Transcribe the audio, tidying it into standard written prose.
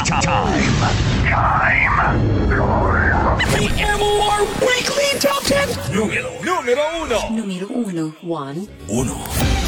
The MOR Weekly Top 10. Número uno. Número uno. One. Uno.